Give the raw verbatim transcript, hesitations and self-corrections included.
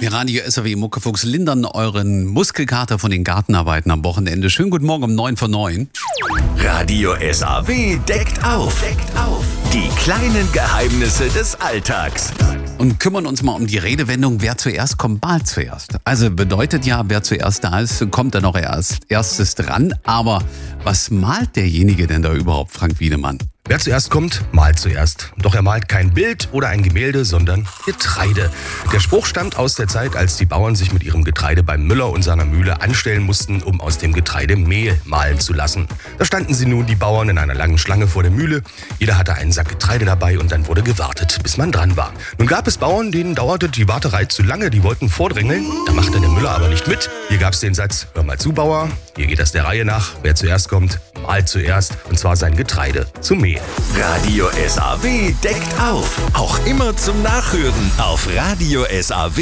Wir Radio S A W Muckefuchs lindern euren Muskelkater von den Gartenarbeiten am Wochenende. Schönen guten Morgen um neun vor neun. Radio S A W deckt auf. Deckt auf. Die kleinen Geheimnisse des Alltags. Und kümmern uns mal um die Redewendung, wer zuerst kommt, malt zuerst. Also bedeutet ja, wer zuerst da ist, kommt dann auch erst erstes dran. Aber was malt derjenige denn da überhaupt, Frank Wiedemann? Wer zuerst kommt, malt zuerst. Doch er malt kein Bild oder ein Gemälde, sondern Getreide. Der Spruch stammt aus der Zeit, als die Bauern sich mit ihrem Getreide beim Müller und seiner Mühle anstellen mussten, um aus dem Getreide Mehl mahlen zu lassen. Da standen sie nun, die Bauern, in einer langen Schlange vor der Mühle. Jeder hatte einen Sack Getreide dabei und dann wurde gewartet, bis man dran war. Nun gab es Bauern, denen dauerte die Warterei zu lange, die wollten vordrängeln. Da machte der Müller aber nicht mit. Hier gab es den Satz: Hör mal zu, Bauer, hier geht das der Reihe nach. Wer zuerst kommt, malt zuerst, und zwar sein Getreide zu Mehl. Radio S A W deckt auf. Auch immer zum Nachhören auf radio S A W